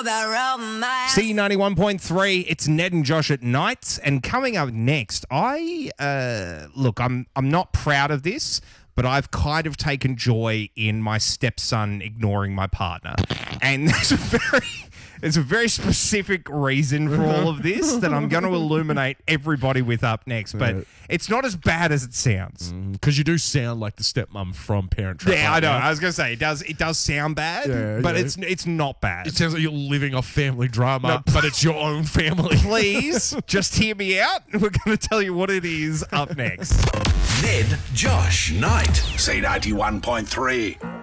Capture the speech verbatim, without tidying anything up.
about romance. C ninety-one point three, it's Ned and Josh at night. And coming up next, I, uh, look, I'm I'm not proud of this, but I've kind of taken joy in my stepson ignoring my partner. And there's a very... There's a very specific reason for all of this that I'm going to illuminate everybody with up next, but Right. it's not as bad as it sounds. Because you do sound like the stepmom from Parent Trap. Yeah, I right know. now. I was going to say it does. It does sound bad, Yeah, but yeah. it's it's not bad. It sounds like you're living off family drama, No. but it's your own family. Please just hear me out. We're going to tell you what it is up next. Ned, Josh, Night. C ninety-one point three.